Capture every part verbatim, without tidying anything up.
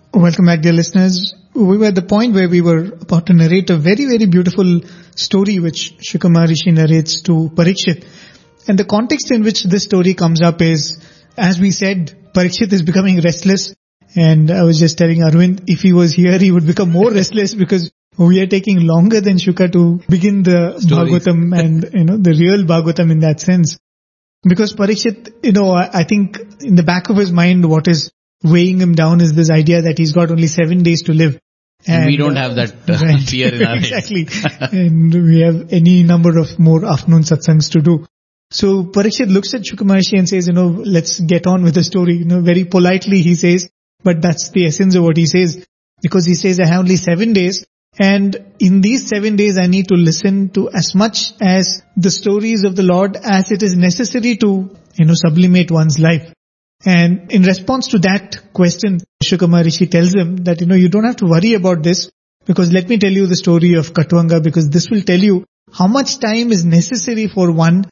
Welcome back, dear listeners. We were at the point where we were about to narrate a very, very beautiful story which Shukra Maharishi narrates to Parikshit. And the context in which this story comes up is, as we said, Parikshit is becoming restless. And I was just telling Arvind, if he was here, he would become more restless because we are taking longer than Shukra to begin the Stories. Bhagavatam and, you know, the real Bhagavatam in that sense. Because Parikshit, you know, I think in the back of his mind, what is weighing him down is this idea that he's got only seven days to live. And, and we don't uh, have that uh, right. fear in our heads. Exactly. And we have any number of more afternoon satsangs to do. So Parikshit looks at Shukra Maharishi and says, you know, let's get on with the story. You know, very politely he says, but that's the essence of what he says. Because he says, I have only seven days. And in these seven days, I need to listen to as much as the stories of the Lord as it is necessary to, you know, sublimate one's life. And in response to that question, Shukra Maharishi tells him that, you know, you don't have to worry about this because let me tell you the story of Khatvanga because this will tell you how much time is necessary for one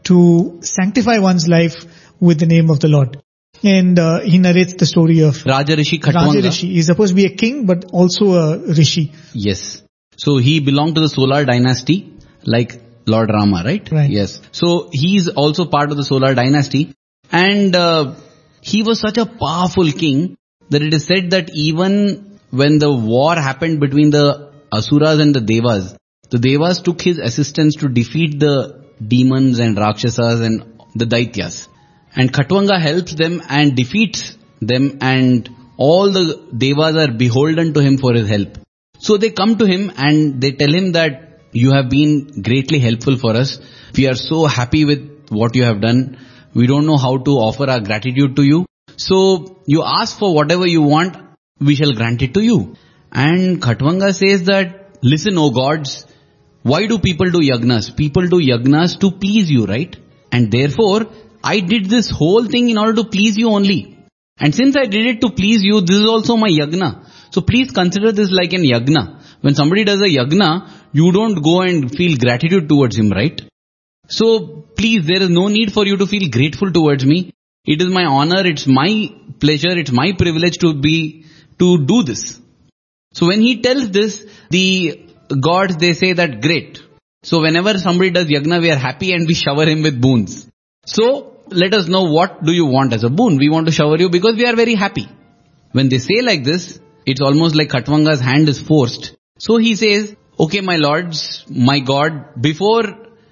to sanctify one's life with the name of the Lord. And uh, he narrates the story of Raja Rishi Khatvanga. Raja Rishi. He's supposed to be a king but also a Rishi. Yes. So he belonged to the Solar dynasty like Lord Rama, right? Right. Yes. So he's also part of the Solar dynasty and uh, he was such a powerful king that it is said that even when the war happened between the Asuras and the Devas, the Devas took his assistance to defeat the demons and Rakshasas and the Daityas. And Khatvanga helps them and defeats them and all the Devas are beholden to him for his help. So they come to him and they tell him that you have been greatly helpful for us. We are so happy with what you have done. We don't know how to offer our gratitude to you. So you ask for whatever you want, we shall grant it to you. And Khatvanga says that, listen, O gods, why do people do yagnas? People do yagnas to please you, right? And therefore, I did this whole thing in order to please you only. And since I did it to please you, this is also my yagna. So please consider this like an yagna. When somebody does a yagna, you don't go and feel gratitude towards him, right? So please, there is no need for you to feel grateful towards me. It is my honor, it's my pleasure, it's my privilege to be, to do this. So when he tells this, the gods, they say that great. So whenever somebody does yagna, we are happy and we shower him with boons. So let us know what do you want as a boon. We want to shower you because we are very happy. When they say like this, it's almost like Khatvanga's hand is forced. So he says, okay, my lords, my God, before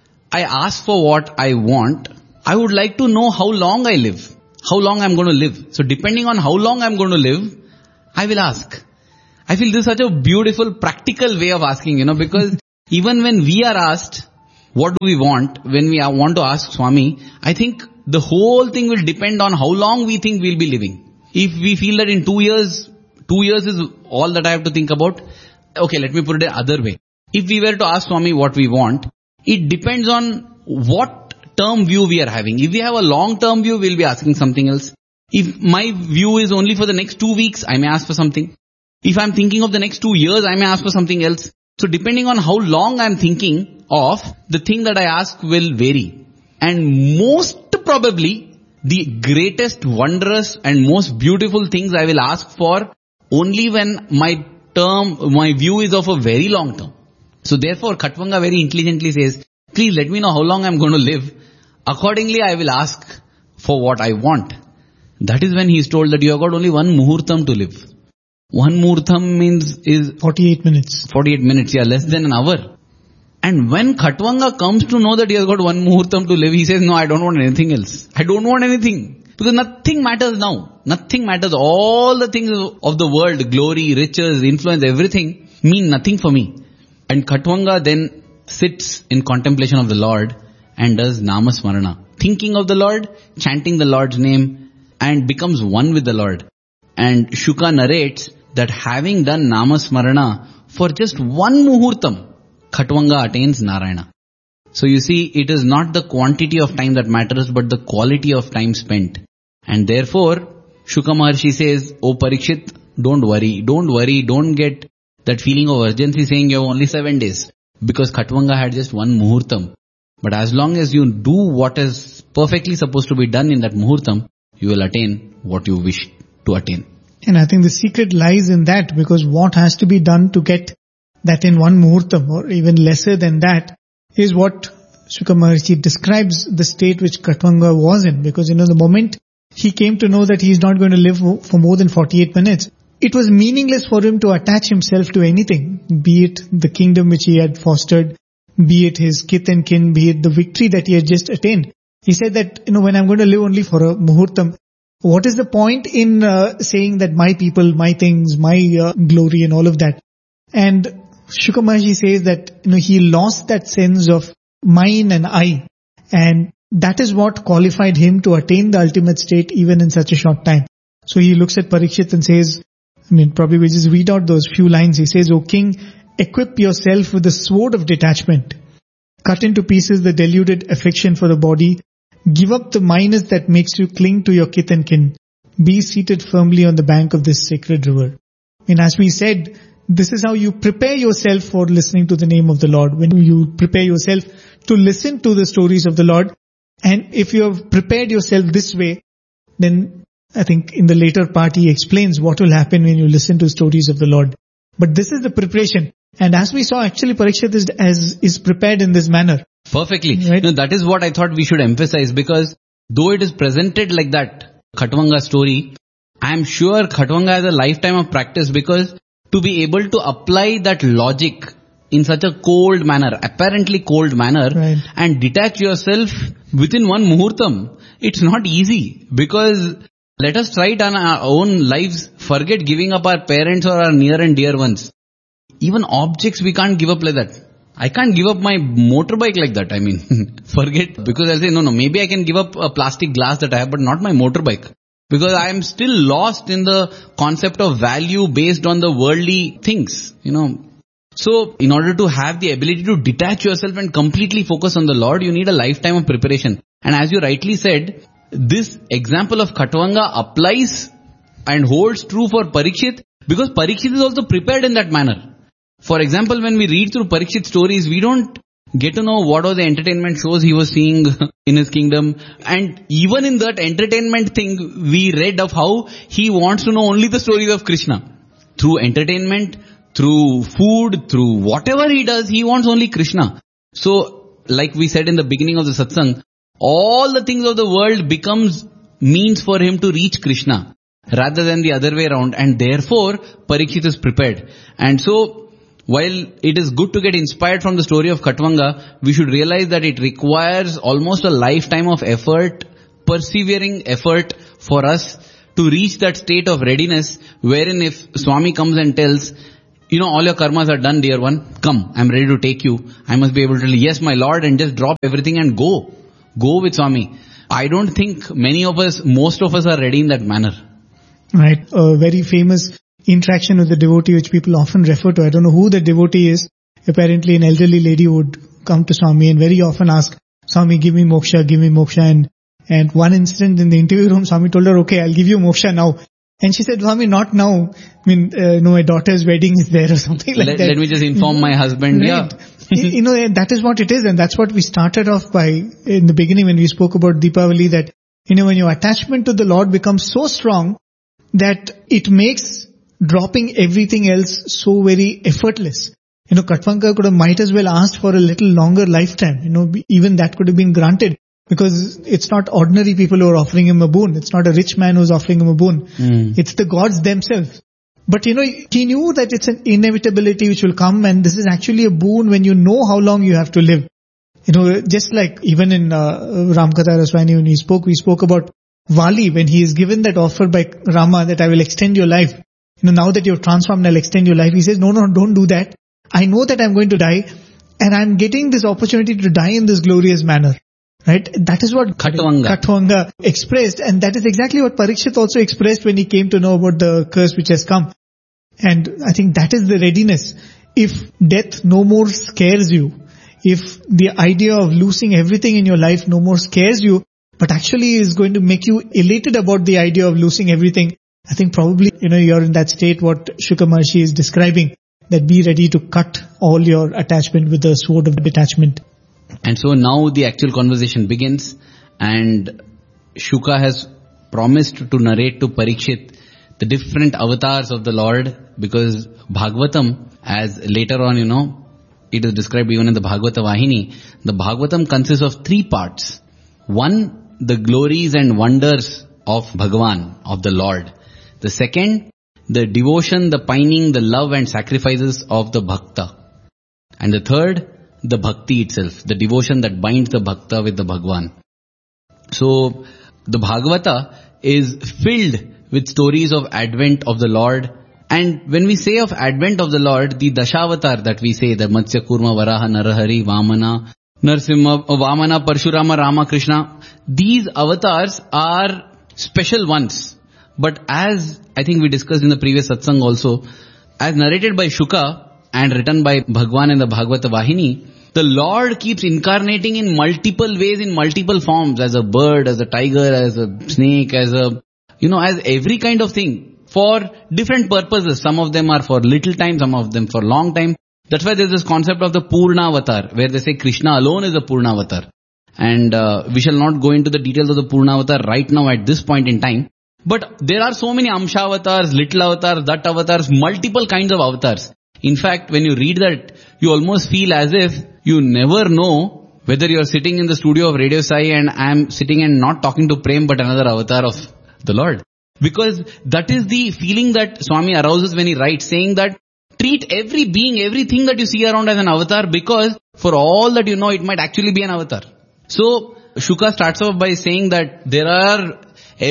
I ask for what I want, I would like to know how long I live, how long I'm going to live. So depending on how long I'm going to live, I will ask. I feel this is such a beautiful, practical way of asking, you know, because even when we are asked, what do we want, when we want to ask Swami, I think the whole thing will depend on how long we think we'll be living. If we feel that in two years, two years is all that I have to think about, okay, let me put it the other way. If we were to ask Swami what we want, it depends on what term view we are having. If we have a long term view, we'll be asking something else. If my view is only for the next two weeks, I may ask for something. If I'm thinking of the next two years, I may ask for something else. So depending on how long I'm thinking of, the thing that I ask will vary. And most probably, the greatest, wondrous and most beautiful things I will ask for only when my term, my view is of a very long term. So therefore, Khatvanga very intelligently says, please let me know how long I'm going to live. Accordingly, I will ask for what I want. That is when he is told that you have got only one muhurtam to live. One muhurtam means is forty-eight minutes. forty-eight minutes, yeah, less than an hour. And when Khatvanga comes to know that he has got one muhurtam to live, he says, no, I don't want anything else. I don't want anything. Because nothing matters now. Nothing matters. All the things of the world, glory, riches, influence, everything mean nothing for me. And Khatvanga then sits in contemplation of the Lord and does Namasmarana. Thinking of the Lord, chanting the Lord's name and becomes one with the Lord. And Shukra narrates that having done Namasmarana for just one muhurtam, Khatvanga attains Narayana. So you see, it is not the quantity of time that matters, but the quality of time spent. And therefore, Shukra Maharshi says, O Parikshit, don't worry, don't worry, don't get that feeling of urgency saying you have only seven days. Because Khatvanga had just one muhurtam. But as long as you do what is perfectly supposed to be done in that muhurtam, you will attain what you wish to attain. And I think the secret lies in that, because what has to be done to get that in one muhurtam or even lesser than that is what Shuka Maharshi describes the state which Khatvanga was in. Because, you know, the moment he came to know that he is not going to live for more than forty-eight minutes, it was meaningless for him to attach himself to anything, be it the kingdom which he had fostered, be it his kith and kin, be it the victory that he had just attained. He said that, you know, when I'm going to live only for a muhurtam, what is the point in uh, saying that my people, my things, my uh, glory and all of that? And Shuka Maharshi says that, you know, he lost that sense of mine and I, and that is what qualified him to attain the ultimate state even in such a short time. So he looks at Parikshit and says, I mean, probably we just read out those few lines. He says, O king, equip yourself with the sword of detachment. Cut into pieces the deluded affection for the body. Give up the minus that makes you cling to your kith and kin. Be seated firmly on the bank of this sacred river. And as we said, this is how you prepare yourself for listening to the name of the Lord. When you prepare yourself to listen to the stories of the Lord, and if you have prepared yourself this way, then I think in the later part he explains what will happen when you listen to stories of the Lord. But this is the preparation. And as we saw, actually Parikshit is, as, is prepared in this manner. Perfectly. Right? No, that is what I thought we should emphasize, because though it is presented like that, Khatvanga story, I am sure Khatvanga has a lifetime of practice, because to be able to apply that logic in such a cold manner, apparently cold manner, right, and detach yourself within one muhurtam, it's not easy. Because let us try it on our own lives, forget giving up our parents or our near and dear ones. Even objects we can't give up like that. I can't give up my motorbike like that. I mean, forget, because I'll say, no, no, maybe I can give up a plastic glass that I have, but not my motorbike. Because I am still lost in the concept of value based on the worldly things, you know. So, in order to have the ability to detach yourself and completely focus on the Lord, you need a lifetime of preparation. And as you rightly said, this example of Khatvanga applies and holds true for Parikshit, because Parikshit is also prepared in that manner. For example, when we read through Parikshit's stories, we don't get to know what are the entertainment shows he was seeing in his kingdom. And even in that entertainment thing, we read of how he wants to know only the stories of Krishna. Through entertainment, through food, through whatever he does, he wants only Krishna. So, like we said in the beginning of the satsang, all the things of the world becomes means for him to reach Krishna, rather than the other way around. And therefore, Parikshit is prepared. And so, while it is good to get inspired from the story of Khatvanga, we should realize that it requires almost a lifetime of effort, persevering effort for us to reach that state of readiness, wherein if Swami comes and tells, you know, all your karmas are done, dear one, come, I'm ready to take you. I must be able to tell, yes, my Lord, and just drop everything and go. Go with Swami. I don't think many of us, most of us are ready in that manner. Right. A very famous interaction with the devotee which people often refer to. I don't know who the devotee is. Apparently an elderly lady would come to Swami and very often ask, Swami, give me moksha, give me moksha. And, and one incident in the interview room, Swami told her, okay, I'll give you moksha now. And she said, Swami, not now. I mean, uh, no, my daughter's wedding is there or something like let, that. Let me just inform my husband. Right. Yeah. You know, that is what it is. And that's what we started off by in the beginning when we spoke about Deepavali, that, you know, when your attachment to the Lord becomes so strong that it makes dropping everything else so very effortless. You know, Khatvanga could have might as well asked for a little longer lifetime. You know, even that could have been granted, because it's not ordinary people who are offering him a boon. It's not a rich man who's offering him a boon. Mm. It's the gods themselves. But you know, he knew that it's an inevitability which will come, and this is actually a boon when you know how long you have to live. You know, just like even in uh, Ramkatha Raswani when he spoke, we spoke about Vali when he is given that offer by Rama that I will extend your life. You know, now that you've transformed, I'll extend your life. He says, no, no, don't do that. I know that I'm going to die, and I'm getting this opportunity to die in this glorious manner. Right? That is what Khatvanga. Khatvanga expressed, and that is exactly what Parikshit also expressed when he came to know about the curse which has come. And I think that is the readiness. If death no more scares you, if the idea of losing everything in your life no more scares you, but actually is going to make you elated about the idea of losing everything, I think probably, you know, you're in that state what Shuka Maharshi is describing, that be ready to cut all your attachment with the sword of detachment. And so now the actual conversation begins, and Shuka has promised to narrate to Parikshit the different avatars of the Lord, because Bhagavatam, as later on, you know, it is described even in the Bhagavata Vahini, the Bhagavatam consists of three parts. One, the glories and wonders of Bhagavan, of the Lord. The second, the devotion, the pining, the love and sacrifices of the Bhakta. And the third, the Bhakti itself, the devotion that binds the Bhakta with the Bhagavan. So, the Bhagavata is filled with stories of advent of the Lord. And when we say of advent of the Lord, the Dashavatar that we say, the Matsya, Kurma, Varaha, Narahari, Vamana, Narsimha, Vamana, Parshurama, Rama, Krishna, these avatars are special ones. But as I think we discussed in the previous satsang also, as narrated by Shuka and written by Bhagwan in the Bhagavata Vahini, the Lord keeps incarnating in multiple ways, in multiple forms, as a bird, as a tiger, as a snake, as a, you know, as every kind of thing, for different purposes. Some of them are for little time, some of them for long time. That's why there's this concept of the Purna Avatar, where they say Krishna alone is a Purna Avatar. And uh, we shall not go into the details of the Purna Avatar right now at this point in time. But there are so many Amsha avatars, little avatars, that avatars, multiple kinds of avatars. In fact, when you read that, you almost feel as if you never know whether you're sitting in the studio of Radio Sai and I'm sitting and not talking to Prem but another avatar of the Lord. Because that is the feeling that Swami arouses when he writes, saying that treat every being, everything that you see around as an avatar, because for all that you know, it might actually be an avatar. So, Shuka starts off by saying that there are,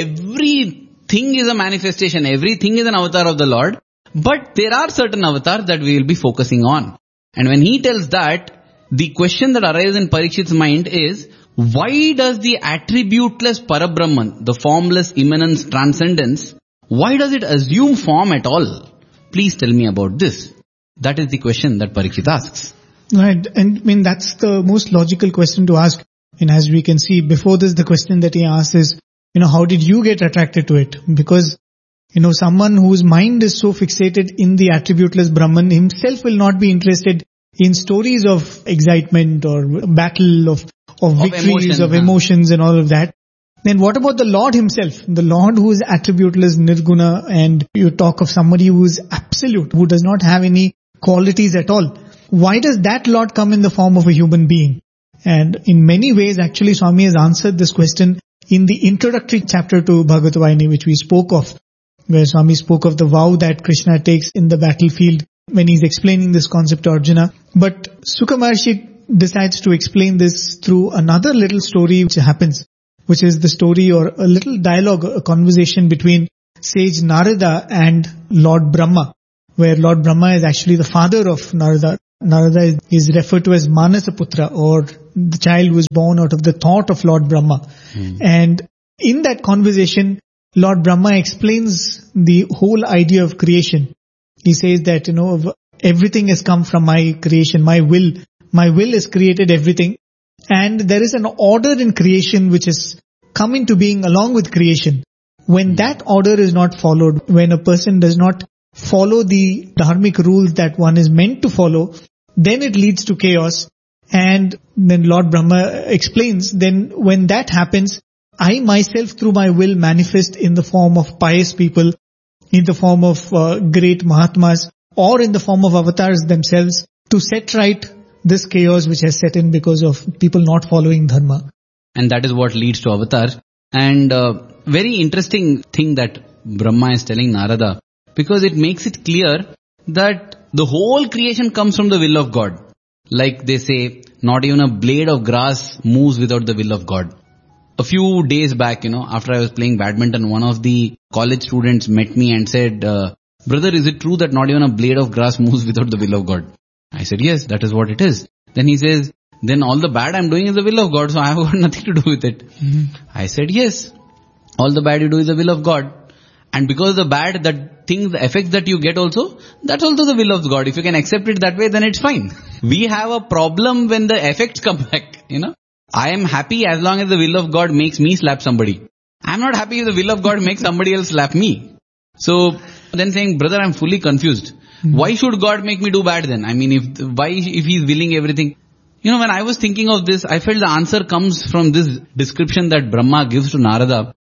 everything is a manifestation, everything is an avatar of the Lord, but there are certain avatars that we will be focusing on. And when he tells that, the question that arises in Parikshit's mind is, why does the attributeless Parabrahman, the formless immanence transcendence, why does it assume form at all? Please tell me about this. That is the question that Parikshit asks. Right. And I mean, that's the most logical question to ask. And as we can see, before this, the question that he asks is, you know, how did you get attracted to it? Because, you know, someone whose mind is so fixated in the attributeless Brahman himself will not be interested in stories of excitement or battle, of, of victories, of, emotion, of huh? emotions and all of that. Then what about the Lord himself? The Lord who is attributeless, nirguna, and you talk of somebody who is absolute, who does not have any qualities at all. Why does that Lord come in the form of a human being? And in many ways, actually, Swami has answered this question in the introductory chapter to Bhagavata Vahini, which we spoke of, where Swami spoke of the vow that Krishna takes in the battlefield when he's explaining this concept to Arjuna. But Shuka Maharshi decides to explain this through another little story which happens, which is the story or a little dialogue, a conversation between sage Narada and Lord Brahma, where Lord Brahma is actually the father of Narada. Narada is referred to as Manasaputra, or the child who was born out of the thought of Lord Brahma. Mm. And in that conversation, Lord Brahma explains the whole idea of creation. He says that, you know, everything has come from my creation, my will. My will has created everything. And there is an order in creation which has come into being along with creation. When that order is not followed, when a person does not follow the dharmic rules that one is meant to follow, then it leads to chaos. And then Lord Brahma explains, then when that happens, I myself through my will manifest in the form of pious people, in the form of uh, great Mahatmas, or in the form of avatars themselves, to set right this chaos which has set in because of people not following dharma. And that is what leads to avatars. And uh, very interesting thing that Brahma is telling Narada, because it makes it clear that the whole creation comes from the will of God. Like they say, not even a blade of grass moves without the will of God. A few days back, you know, after I was playing badminton, one of the college students met me and said, uh, brother, is it true that not even a blade of grass moves without the will of God? I said, yes, that is what it is. Then he says, then all the bad I'm doing is the will of God, so I have got nothing to do with it. Mm-hmm. I said, yes, all the bad you do is the will of God. And because the bad, that things, the effects that you get also, that's also the will of God. If you can accept it that way, then it's fine. We have a problem when the effects come back, you know. I am happy as long as the will of God makes me slap somebody. I'm not happy if the will of God makes somebody else slap me. So, then saying, brother, I'm fully confused. Mm-hmm. Why should God make me do bad then? I mean, if, why, if He's willing everything? You know, when I was thinking of this, I felt the answer comes from this description that Brahma gives to Narada.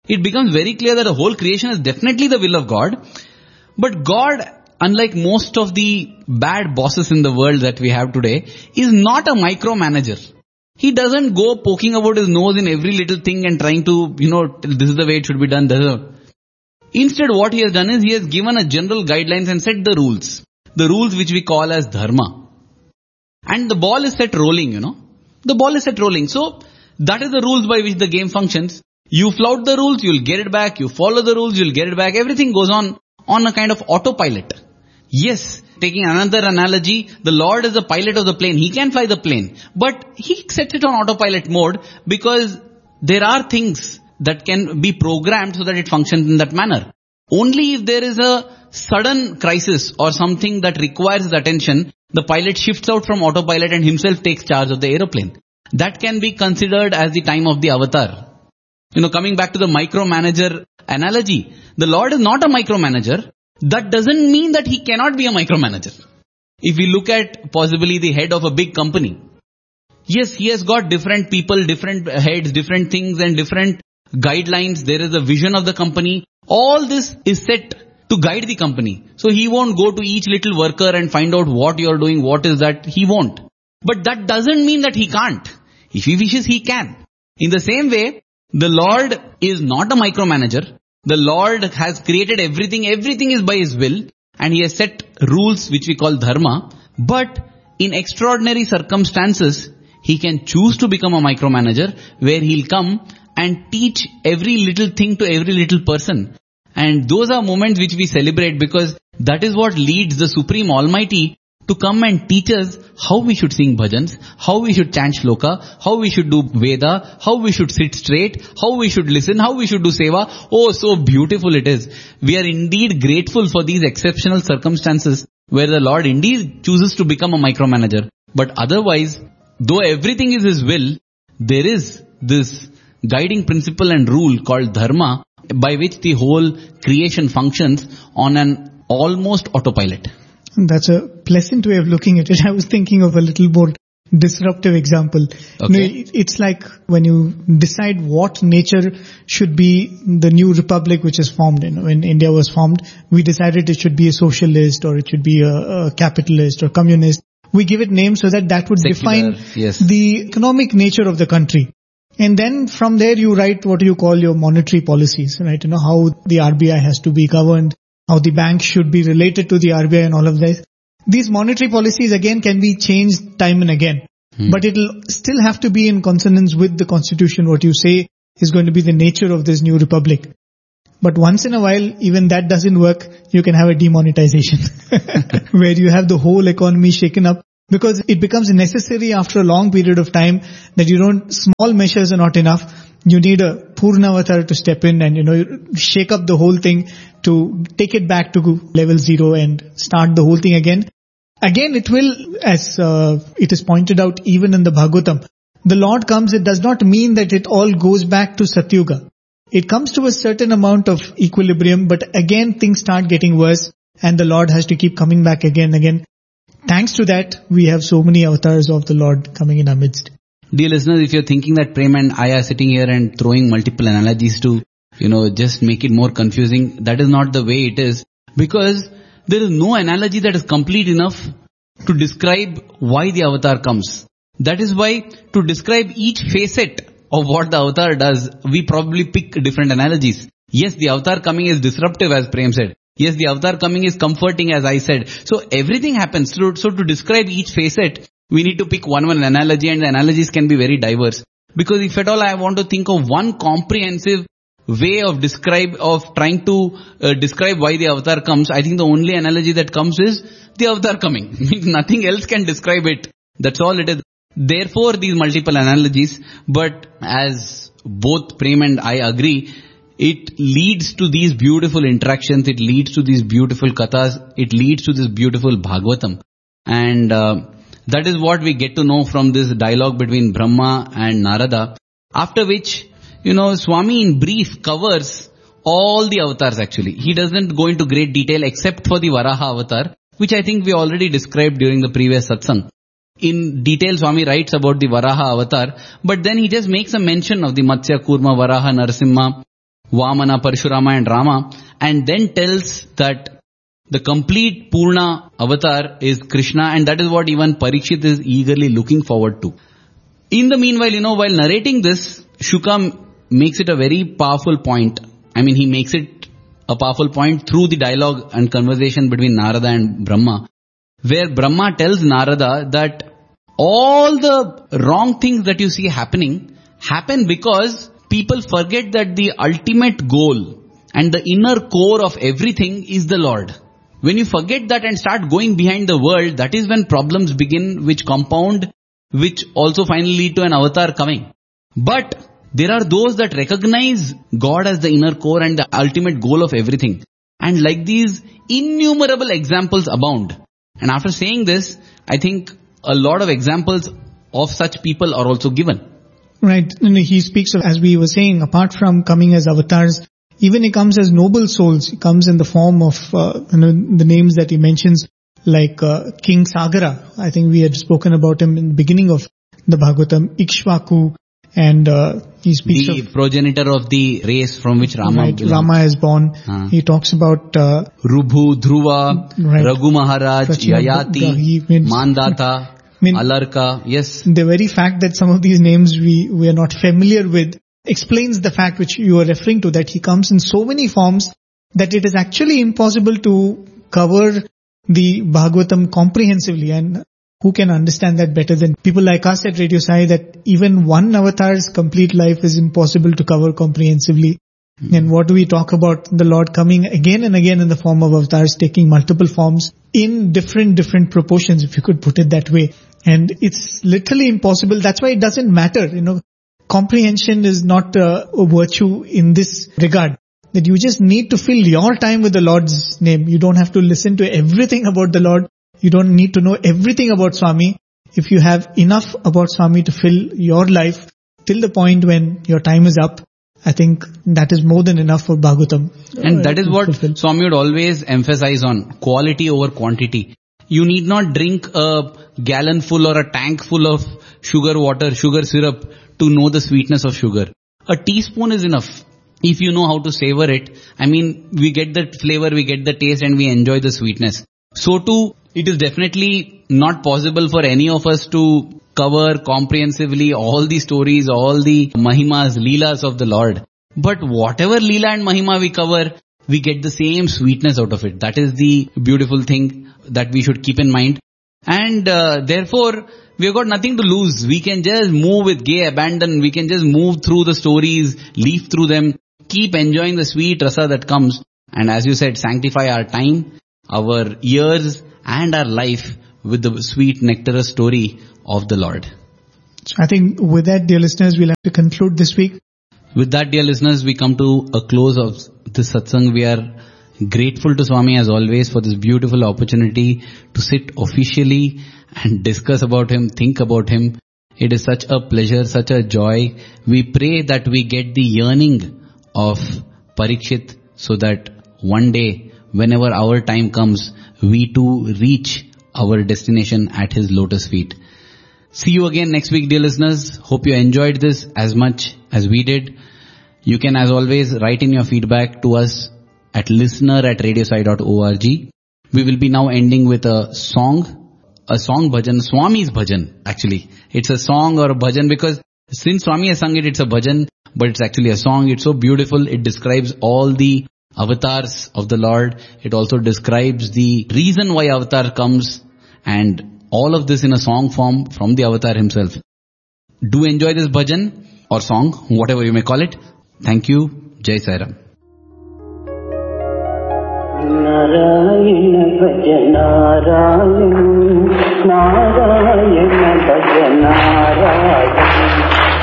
it becomes very clear that the whole creation is definitely the will of God. But God, unlike most of the bad bosses in the world that we have today, is not a micromanager. He doesn't go poking about his nose in every little thing and trying to, you know, this is the way it should be done. This is a... Instead, what he has done is he has given a general guidelines and set the rules. The rules which we call as dharma. And the ball is set rolling, you know. The ball is set rolling. So, that is the rules by which the game functions. You flout the rules, you'll get it back. You follow the rules, you'll get it back. Everything goes on on a kind of autopilot. Yes, taking another analogy, the Lord is the pilot of the plane. He can fly the plane. But He sets it on autopilot mode because there are things that can be programmed so that it functions in that manner. Only if there is a sudden crisis or something that requires his attention, the pilot shifts out from autopilot and himself takes charge of the aeroplane. That can be considered as the time of the avatar. You know, coming back to the micromanager analogy, the Lord is not a micromanager. That doesn't mean that He cannot be a micromanager. If we look at possibly the head of a big company, yes, he has got different people, different heads, different things and different guidelines. There is a vision of the company. All this is set to guide the company. So he won't go to each little worker and find out what you're doing, what is that. He won't. But that doesn't mean that he can't. If he wishes, he can. In the same way, the Lord is not a micromanager. The Lord has created everything. Everything is by His will. And He has set rules which we call dharma. But in extraordinary circumstances, He can choose to become a micromanager where He'll come and teach every little thing to every little person. And those are moments which we celebrate because that is what leads the Supreme Almighty to come and teach us how we should sing bhajans, how we should chant shloka, how we should do Veda, how we should sit straight, how we should listen, how we should do seva. Oh, so beautiful it is. We are indeed grateful for these exceptional circumstances where the Lord indeed chooses to become a micromanager. But otherwise, though everything is His will, there is this guiding principle and rule called dharma by which the whole creation functions on an almost autopilot. That's a pleasant way of looking at it. I was thinking of a little more disruptive example. Okay. You know, it's like when you decide what nature should be the new republic which is formed. You know, when India was formed, we decided it should be a socialist or it should be a, a capitalist or communist. We give it names so that that would Secular, define yes. the economic nature of the country. And then from there you write what you call your monetary policies, right? You know, how the R B I has to be governed, how the bank should be related to the R B I and all of this. These monetary policies again can be changed time and again. Hmm. But it'll still have to be in consonance with the constitution, what you say is going to be the nature of this new republic. But once in a while, even that doesn't work, you can have a demonetization where you have the whole economy shaken up. Because it becomes necessary after a long period of time that you don't, small measures are not enough. You need a Purnavatar to step in and, you know, shake up the whole thing to take it back to level zero and start the whole thing again. Again, it will, as uh, it is pointed out even in the Bhagavatam, the Lord comes, it does not mean that it all goes back to Satyuga. It comes to a certain amount of equilibrium, but again things start getting worse and the Lord has to keep coming back again and again. Thanks to that, we have so many avatars of the Lord coming in our midst. Dear listeners, if you're thinking that Prem and I are sitting here and throwing multiple analogies to, you know, just make it more confusing, that is not the way it is. Because there is no analogy that is complete enough to describe why the avatar comes. That is why to describe each facet of what the avatar does, we probably pick different analogies. Yes, the avatar coming is disruptive, as Prem said. Yes, the avatar coming is comforting, as I said. So everything happens. So, so to describe each facet, we need to pick one one analogy, and the analogies can be very diverse. Because if at all I want to think of one comprehensive way of describe, of trying to uh, describe why the avatar comes, I think the only analogy that comes is the avatar coming. Nothing else can describe it. That's all it is. Therefore, these multiple analogies. But as both Prem and I agree, it leads to these beautiful interactions, it leads to these beautiful kathas, it leads to this beautiful Bhagavatam. And uh, that is what we get to know from this dialogue between Brahma and Narada. After which, you know, Swami in brief covers all the avatars actually. He doesn't go into great detail except for the Varaha avatar, which I think we already described during the previous satsang. In detail, Swami writes about the Varaha avatar, but then he just makes a mention of the Matsya, Kurma, Varaha, Narasimha, Vamana, Parashurama and Rama, and then tells that the complete Purna avatar is Krishna, and that is what even Parikshit is eagerly looking forward to. In the meanwhile, you know, while narrating this, Shuka makes it a very powerful point. I mean, he makes it a powerful point through the dialogue and conversation between Narada and Brahma, where Brahma tells Narada that all the wrong things that you see happening happen because people forget that the ultimate goal and the inner core of everything is the Lord. When you forget that and start going behind the world, that is when problems begin, which compound, which also finally lead to an avatar coming. But there are those that recognize God as the inner core and the ultimate goal of everything. And like these, innumerable examples abound. And after saying this, I think a lot of examples of such people are also given. Right. He speaks of, as we were saying, apart from coming as avatars, even he comes as noble souls. He comes in the form of uh, you know, the names that he mentions, like uh, King Sagara. I think we had spoken about him in the beginning of the Bhagavatam, Ikshvaku, and uh, he speaks the of progenitor of the race from which Rama right, belongs. Rama is born. Uh. He talks about uh, Rubhu, Dhruva, right. Raghu Maharaj, Prachina, Yayati, means, Mandata, I mean, Alarka. Yes. The very fact that some of these names we, we are not familiar with explains the fact which you are referring to, that he comes in so many forms that it is actually impossible to cover the Bhagavatam comprehensively. And who can understand that better than people like us at Radio Sai, that even one avatar's complete life is impossible to cover comprehensively. Mm-hmm. And what do we talk about the Lord coming again and again in the form of avatars, taking multiple forms in different, different proportions, if you could put it that way. And it's literally impossible. That's why it doesn't matter, you know. Comprehension is not uh, a virtue in this regard. That you just need to fill your time with the Lord's name. You don't have to listen to everything about the Lord. You don't need to know everything about Swami. If you have enough about Swami to fill your life till the point when your time is up, I think that is more than enough for Bhagavatam. And uh, that is what fulfill. Swami would always emphasize on, quality over quantity. You need not drink a gallon full or a tank full of sugar water, sugar syrup to know the sweetness of sugar. A teaspoon is enough. If you know how to savor it, I mean, we get the flavor, we get the taste, and we enjoy the sweetness. So too, it is definitely not possible for any of us to cover comprehensively all the stories, all the mahimas, leelas of the Lord. But whatever leela and mahima we cover, we get the same sweetness out of it. That is the beautiful thing that we should keep in mind. And uh, therefore, we have got nothing to lose. We can just move with gay abandon. We can just move through the stories, leaf through them, keep enjoying the sweet rasa that comes. And as you said, sanctify our time, our years, and our life with the sweet nectarous story of the Lord. I think with that, dear listeners, we'll have to conclude this week. With that, dear listeners, we come to a close of this satsang. We are grateful to Swami as always for this beautiful opportunity to sit officially and discuss about him, think about him. It is such a pleasure, such a joy. We pray that we get the yearning of Parikshit so that one day, whenever our time comes, we too reach our destination at his lotus feet. See you again next week, dear listeners. Hope you enjoyed this as much as we did. You can, as always, write in your feedback to us at listener at radiosai dot org. We will be now ending with a song, a song bhajan, Swami's bhajan actually. It's a song or a bhajan because since Swami has sung it, it's a bhajan, but it's actually a song. It's so beautiful. It describes all the avatars of the Lord. It also describes the reason why avatar comes, and all of this in a song form from the avatar himself. Do enjoy this bhajan or song, whatever you may call it. Thank you. Jai Sai Ram. Narayana bhaja Narayana, Narayana bhaja Narayana.